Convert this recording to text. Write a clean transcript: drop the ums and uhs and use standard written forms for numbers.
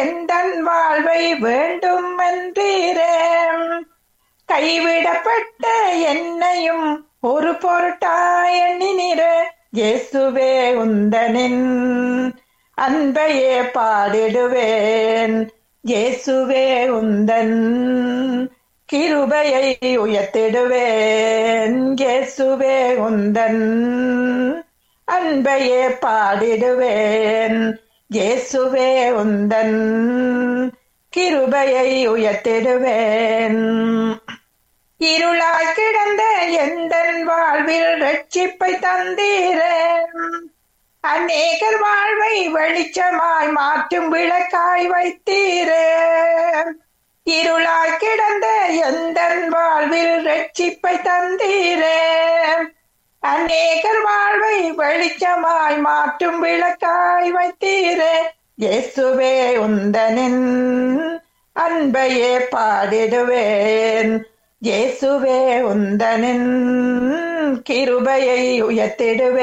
எந்தன் வாழ்வை வேண்டும் என்றீரே. கைவிடப்பட்ட என்னையும் ஒரு பொருட்டாய் எண்ணினிற இயேசுவே உந்தனின் அன்பையே பாடிடுவேன். இயேசுவே உந்தன் கிருபையை உயர்த்திடுவேன். இயேசுவே உந்தன் அன்பையே பாடிடுவேன். இயேசுவே உந்தன் கிருபையை உயர்த்திடுவேன். இருளாய் கிடந்த எந்தன் வாழ்வில் ரட்சிப்பை தந்தீரே. அநேகர் வாழ்வை வெளிச்சமாய் மாற்றும் விளக்காய் வைத்தீரே. இருளாய் கிடந்த எந்தன் வாழ்வில் ரட்சிப்பை தந்தீரே. அநேகர் வாழ்வை வெளிச்சமாய் மாற்றும் விளக்காய் வைத்தீரே. இயேசுவே உந்தனின் அன்பையே பாடிடுவேன். இயேசுவே உந்தனின் கிருபையை உயர்த்திடுவேன்.